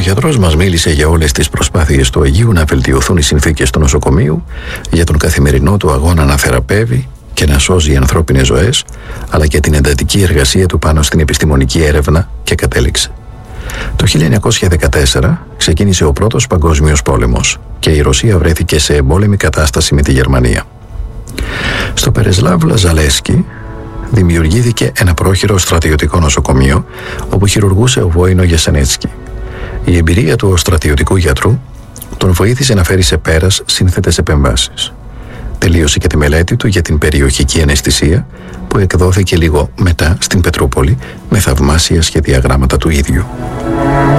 γιατρός μας μίλησε για όλες τις προσπάθειες του Αγίου να βελτιωθούν οι συνθήκες του νοσοκομείου, για τον καθημερινό του αγώνα να θεραπεύει και να σώζει ανθρώπινες ζωές, αλλά και την εντατική εργασία του πάνω στην επιστημονική έρευνα, και κατέληξε. Το 1914 ξεκίνησε ο Πρώτος Παγκόσμιος Πόλεμος και η Ρωσία βρέθηκε σε εμπόλεμη κατάσταση με τη Γερμανία. Στο Περεσλάβ Ζαλέσκι δημιουργήθηκε ένα πρόχειρο στρατιωτικό νοσοκομείο όπου χειρουργούσε ο Βόινο Γεσενέτσκι. Η εμπειρία του ως στρατιωτικού γιατρού τον βοήθησε να φέρει σε πέρας σύνθετες επεμβάσεις. Τελείωσε και τη μελέτη του για την περιοχική αναισθησία που εκδόθηκε λίγο μετά στην Πετρούπολη με θαυμάσια σχεδιαγράμματα του ίδιου.